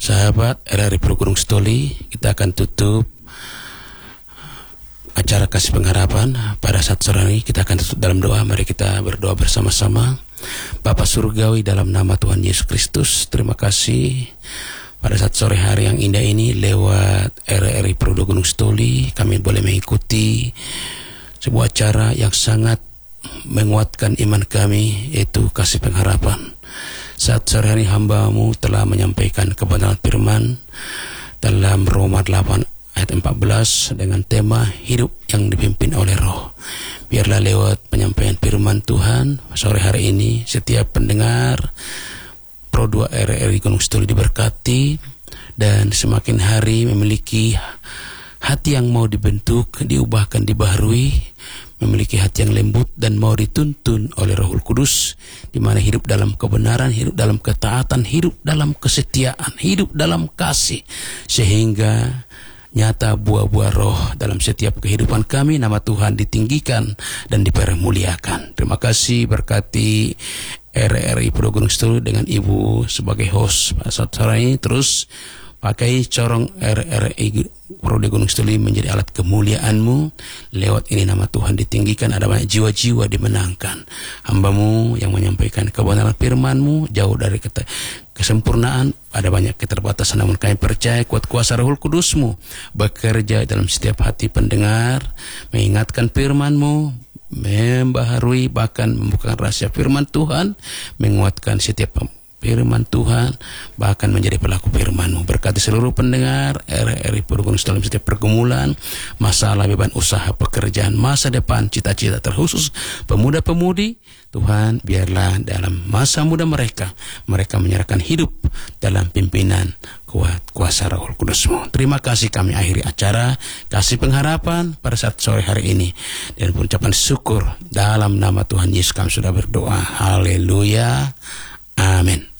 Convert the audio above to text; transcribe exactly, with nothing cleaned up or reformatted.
Sahabat R R I Pulau Gunung Setoli, kita akan tutup acara Kasih Pengharapan. Pada saat sore ini kita akan tutup dalam doa. Mari kita berdoa bersama-sama. Bapa Surgawi, dalam nama Tuhan Yesus Kristus, terima kasih pada saat sore hari yang indah ini lewat R R I Pulau Gunung Setoli kami boleh mengikuti sebuah acara yang sangat menguatkan iman kami, yaitu Kasih Pengharapan. Saat sore hari hamba-Mu telah menyampaikan kebenaran firman dalam Roma delapan ayat empat belas dengan tema hidup yang dipimpin oleh Roh. Biarlah lewat penyampaian firman Tuhan sore hari ini setiap pendengar Pro dua R R I Gunung Setoli diberkati dan semakin hari memiliki hati yang mau dibentuk, diubahkan, dibaharui, memiliki hati yang lembut dan mau dituntun oleh Roh Kudus, di mana hidup dalam kebenaran, hidup dalam ketaatan, hidup dalam kesetiaan, hidup dalam kasih, sehingga nyata buah-buah Roh dalam setiap kehidupan kami. Nama Tuhan ditinggikan dan dipermuliakan. Terima kasih, berkati R R I Pulau Gunung Setoli dengan Ibu sebagai host saat sore ini. Terus pakai corong R R I Pulau Gunung Setoli menjadi alat kemuliaan-Mu. Lewat ini nama Tuhan ditinggikan, ada banyak jiwa-jiwa dimenangkan. Hamba-Mu yang menyampaikan kebenaran firman-Mu jauh dari kesempurnaan, ada banyak keterbatasan, namun kami percaya kuat kuasa Roh Kudus-Mu bekerja dalam setiap hati pendengar, mengingatkan firman-Mu, membaharui, bahkan membuka rahasia firman Tuhan, menguatkan setiap firman Tuhan, bahkan menjadi pelaku firman-Mu. Berkati seluruh pendengar R R I Pulau Gunung Setoli dalam setiap pergumulan, masalah, beban usaha, pekerjaan, masa depan, cita-cita, terkhusus pemuda-pemudi. Tuhan, biarlah dalam masa muda mereka, mereka menyerahkan hidup dalam pimpinan kuat kuasa Roh Kudus-Mu. Terima kasih, kami akhiri acara Kasih Pengharapan pada saat sore hari ini, dan ucapan syukur dalam nama Tuhan Yesus kami sudah berdoa. Haleluya. Amin.